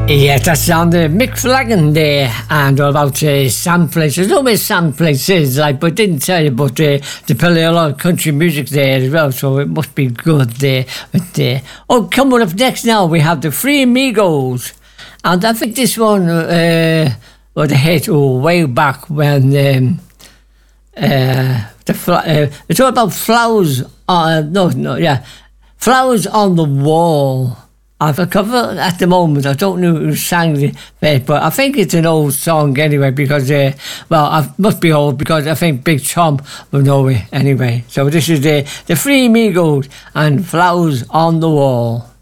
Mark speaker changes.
Speaker 1: Yeah, that's on the Mick Flanagan there, and all about Sam Place. There's no where Sam Place is, like, but didn't tell you, but they play a lot of country music there as well, so it must be good there. But, coming up next now, we have the Three Amigos, and I think this one was a hit way back when it's all about flowers. Flowers on the Wall. I've a cover at the moment. I don't know who sang it, but I think it's an old song anyway, because, I must be old, because I think Big Tom will know it anyway. So this is the Three Amigos and Flowers on the Wall.